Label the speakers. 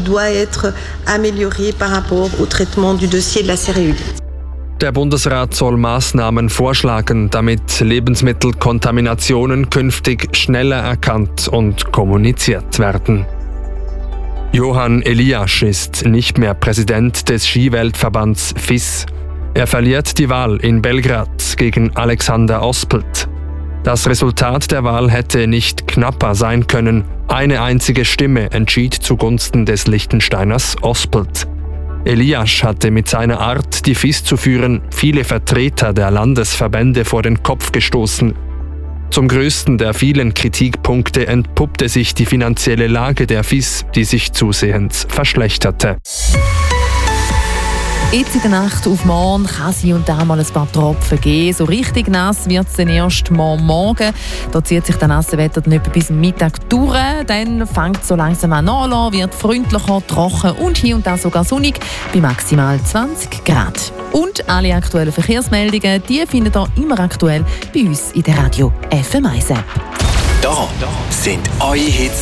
Speaker 1: doit être améliorée par rapport au traitement du dossier de la Céréulite.
Speaker 2: Der Bundesrat soll Maßnahmen vorschlagen, damit Lebensmittelkontaminationen künftig schneller erkannt und kommuniziert werden. Johan Elias ist nicht mehr Präsident des Skiweltverbands FIS. Er verliert die Wahl in Belgrad gegen Alexander Ospelt. Das Resultat der Wahl hätte nicht knapper sein können. Eine einzige Stimme entschied zugunsten des Liechtensteiners Ospelt. Elias hatte mit seiner Art, die FIS zu führen, viele Vertreter der Landesverbände vor den Kopf gestoßen. Zum größten der vielen Kritikpunkte entpuppte sich die finanzielle Lage der FIS, die sich zusehends verschlechterte.
Speaker 3: Jetzt in der Nacht auf morgen kann es hier und da mal ein paar Tropfen geben. So richtig nass wird es dann erst morgen. Da zieht sich das nasse Wetter dann etwa bis Mittag durch. Dann fängt es so langsam an nachzulassen, wird freundlicher, trocken und hier und da sogar sonnig bei maximal 20 Grad. Und alle aktuellen Verkehrsmeldungen, die findet ihr immer aktuell bei uns in der Radio FM1 App.
Speaker 4: Da sind eure Hits